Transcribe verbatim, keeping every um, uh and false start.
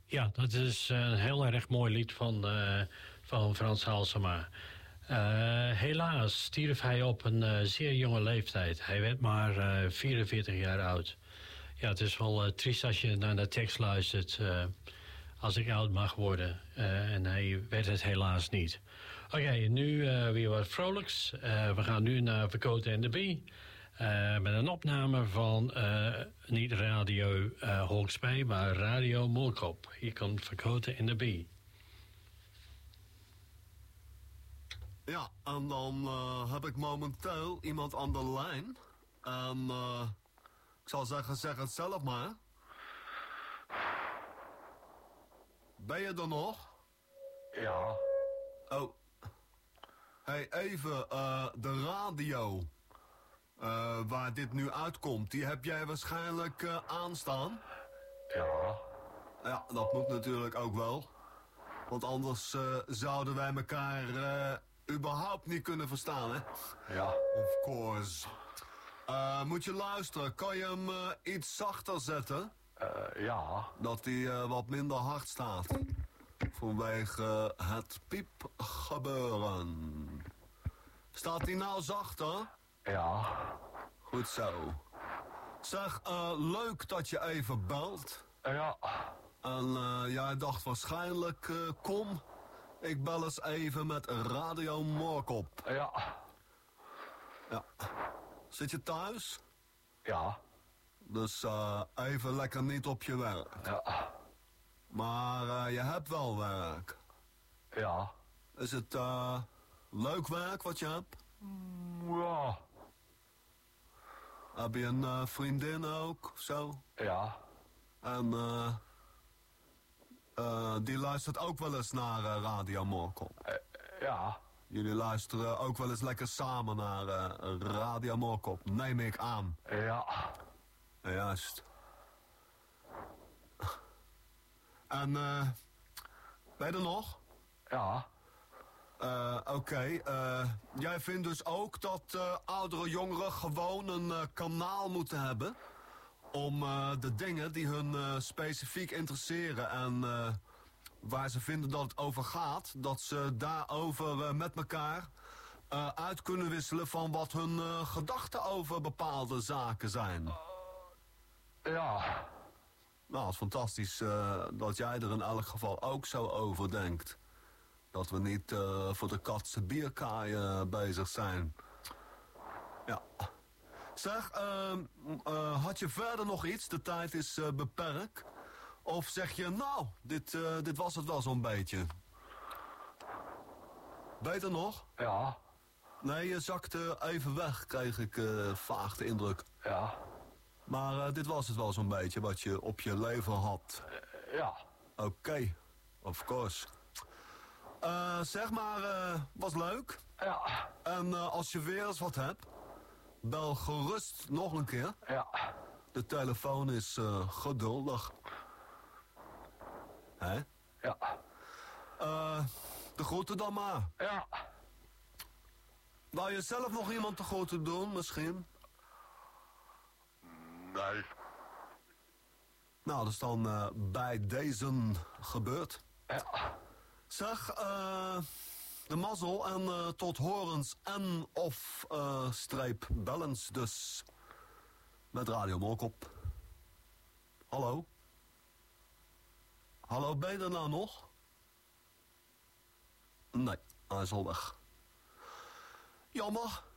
Ja, dat is een heel erg mooi lied van, uh, van Frans Halsema. Uh, helaas stierf hij op een uh, zeer jonge leeftijd. Hij werd maar uh, vierenveertig jaar oud. Ja, het is wel uh, triest als je naar de tekst luistert. Uh, als ik oud mag worden. Uh, en hij werd het helaas niet. Oké, okay, nu uh, weer wat vrolijks. Uh, we gaan nu naar Verkoten en de Bie. Uh, met een opname van uh, niet Radio uh, Hawksby, maar Radio Moorkop. Hier komt Verkoten en de Bie. Ja, en dan uh, heb ik momenteel iemand aan de lijn. En uh, ik zal zeggen, zeg het zelf maar. Ben je er nog? Ja. Oh. Hey, even, uh, de radio uh, waar dit nu uitkomt, die heb jij waarschijnlijk uh, aanstaan? Ja. Ja, dat moet natuurlijk ook wel. Want anders uh, zouden wij elkaar uh, überhaupt niet kunnen verstaan, hè? Ja. Of course. Uh, moet je luisteren, kan je hem uh, iets zachter zetten? Uh, ja. Dat hij uh, wat minder hard staat. Vanwege uh, het piepgebeuren. Staat hij nou zachter? Ja. Goed zo. Zeg, uh, leuk dat je even belt. Ja. En uh, jij dacht waarschijnlijk, uh, kom, ik bel eens even met Radio Moorkop. Ja. Ja. Zit je thuis? Ja. Dus uh, even lekker niet op je werk. Ja. Maar uh, je hebt wel werk. Ja. Is het uh, leuk werk wat je hebt? Ja. Heb je een uh, vriendin ook, of zo? Ja. En uh, uh, die luistert ook wel eens naar uh, Radio Moorkop. Uh, ja. Jullie luisteren ook wel eens lekker samen naar uh, Radio Moorkop, neem ik aan. Ja. Juist. En uh, ben je er nog? Ja. Uh, Oké, okay. uh, jij vindt dus ook dat uh, oudere jongeren gewoon een uh, kanaal moeten hebben om uh, de dingen die hun uh, specifiek interesseren en uh, waar ze vinden dat het over gaat, dat ze daarover uh, met elkaar uh, uit kunnen wisselen van wat hun uh, gedachten over bepaalde zaken zijn. Uh, ja. Nou, het is fantastisch uh, dat jij er in elk geval ook zo over denkt. Dat we niet uh, voor de katse bierkaaien bezig zijn. Ja. Zeg, uh, uh, had je verder nog iets? De tijd is uh, beperkt. Of zeg je, nou, dit, uh, dit was het wel zo'n beetje. Beter nog? Ja. Nee, je zakte even weg, kreeg ik uh, vaag de indruk. Ja. Maar uh, dit was het wel zo'n beetje wat je op je leven had. Uh, ja. Oké, okay. Of course. Uh, zeg maar, uh, was leuk. Ja. En uh, als je weer eens wat hebt, bel gerust nog een keer. Ja. De telefoon is uh, geduldig. Hè? Ja. Uh, de groeten dan maar. Ja. Wou je zelf nog iemand de groeten doen, misschien? Nee. Nou, dat is dan uh, bij deze gebeurd. Ja. Zeg, uh, de mazzel en uh, tot horens en of uh, streep bellens dus. Met Radio Moorkop. Hallo? Hallo, ben je er nou nog? Nee, hij is al weg. Jammer.